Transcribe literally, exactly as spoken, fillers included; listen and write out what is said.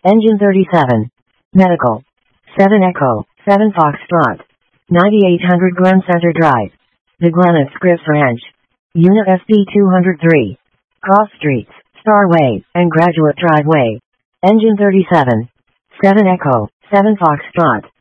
Engine thirty-seven. Medical. seven Echo, seven Foxtrot. ninety-eight hundred Glen Center Drive. The Glennis Scripps Ranch. Unit S D two oh three. Cross Streets, Starway, and Graduate Driveway. Engine thirty-seven. seven Echo, seven Foxtrot.